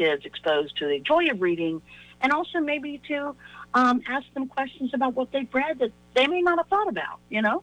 kids exposed to the joy of reading, and also maybe to ask them questions about what they've read that they may not have thought about,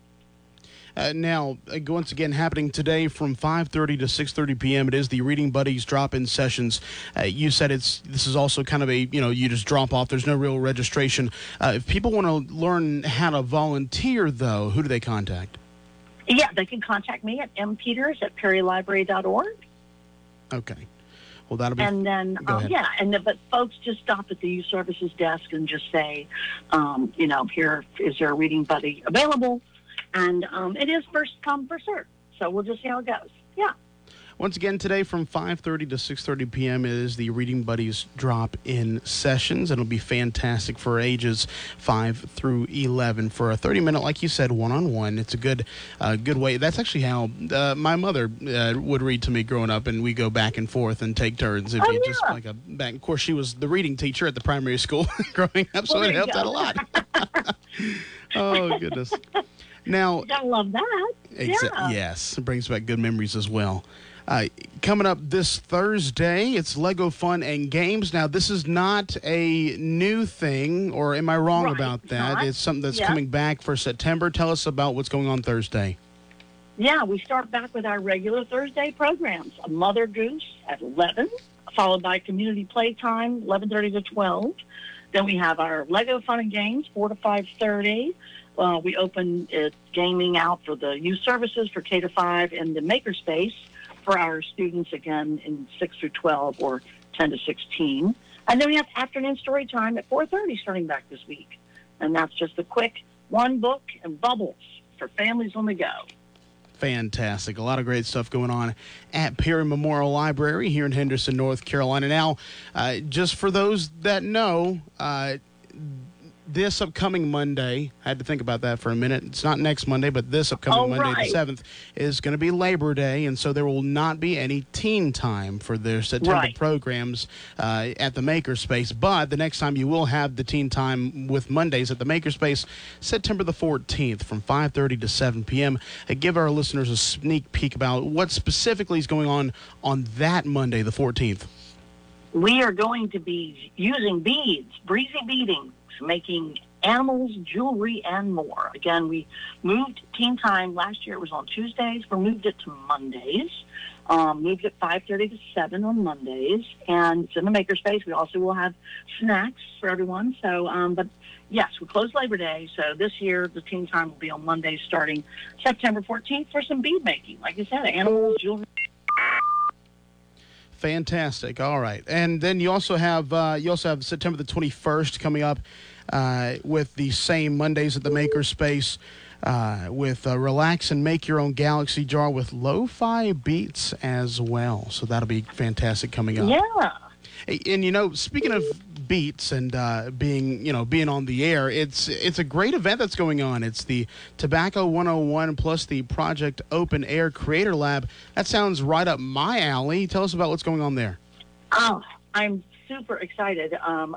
Now, once again, happening today from 5:30 to 6:30 p.m. It is the Reading Buddies drop-in sessions. You said this is also kind of you just drop off. There's no real registration. If people want to learn how to volunteer, though, who do they contact? Yeah, they can contact me at mpeters@perrylibrary.org. Okay. Well, that'll be. And then, but folks just stop at the youth services desk and just say, here, is there a reading buddy available? And it is first come, first serve. So we'll just see how it goes. Yeah. Once again, today from 5:30 to 6:30 p.m. is the Reading Buddies drop-in sessions. It'll be fantastic for ages 5 through 11 for a 30-minute, like you said, one-on-one. It's a good way. That's actually how my mother would read to me growing up, and we go back and forth and take turns. Of course, she was the reading teacher at the primary school growing up, so it helped out a lot. Oh, goodness. Now, I love that. Yes, it brings back good memories as well. Coming up this Thursday, it's Lego Fun and Games. Now, this is not a new thing, or am I wrong about that? It's something that's coming back for September. Tell us about what's going on Thursday. Yeah, we start back with our regular Thursday programs. A Mother Goose at 11, followed by Community Playtime, 11:30 to 12. Then we have our Lego Fun and Games, 4 to 5:30. We open gaming out for the youth services for K to 5 and the Makerspace for our students, again, in 6 through 12 or 10 to 16. And then we have afternoon story time at 4:30 starting back this week. And that's just a quick one book and bubbles for families on the go. Fantastic. A lot of great stuff going on at Perry Memorial Library here in Henderson, North Carolina. Now, just for those that know, this upcoming Monday, I had to think about that for a minute. It's not next Monday, but this upcoming Monday, the 7th, is going to be Labor Day, and so there will not be any teen time for their September programs at the Makerspace. But the next time you will have the teen time with Mondays at the Makerspace, September the 14th from 5:30 to 7 p.m. Give our listeners a sneak peek about what specifically is going on that Monday, the 14th. We are going to be using beads, breezy beading, making animals, jewelry, and more. Again, we moved teen time. Last year it was on Tuesdays. We moved it to Mondays. Moved it 5:30 to 7 on Mondays. And it's in the Makerspace. We also will have snacks for everyone. So, but yes, we closed Labor Day. So this year the teen time will be on Mondays starting September 14th for some bead making. Like I said, animals, jewelry. Fantastic. All right. And then you also have September the 21st coming up with the same Mondays at the Makerspace with Relax and Make Your Own Galaxy Jar with lo-fi beats as well. So that'll be fantastic coming up. Yeah. And, speaking of beats and being on the air, it's a great event that's going on. It's the Tobacco 101 plus the Project Open Air Creator Lab. That sounds right up my alley. Tell us about what's going on there. Oh, I'm super excited.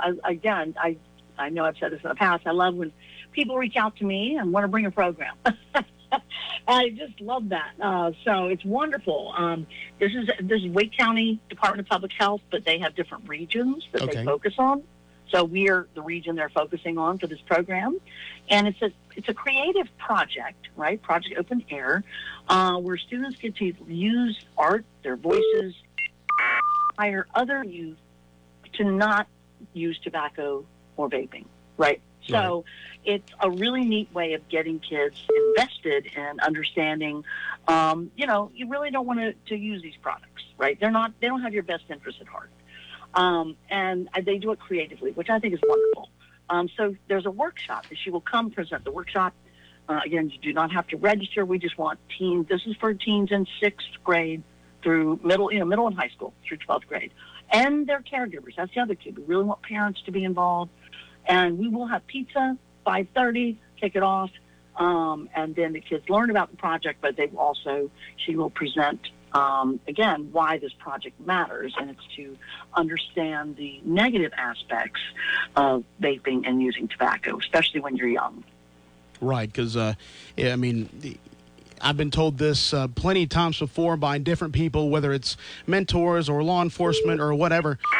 I know I've said this in the past. I love when people reach out to me and want to bring a program. I just love that. So it's wonderful. This is Wake County Department of Public Health, but they have different regions that they focus on. So we're the region they're focusing on for this program. And it's a creative project, right? Project Open Air, where students get to use art, their voices, inspire other youth to not use tobacco or vaping, right? So it's a really neat way of getting kids invested in understanding, you really don't want to use these products, right? They don't have your best interest at heart. And they do it creatively, which I think is wonderful. So there's a workshop that she will come present the workshop. Again, you do not have to register. We just want teens. This is for teens in 6th grade through middle and high school through 12th grade. And their caregivers. That's the other key. We really want parents to be involved. And we will have pizza, 5:30, kick it off. And then the kids learn about the project, but she will present, again, why this project matters. And it's to understand the negative aspects of vaping and using tobacco, especially when you're young. Right, because, I've been told this plenty of times before by different people, whether it's mentors or law enforcement or whatever.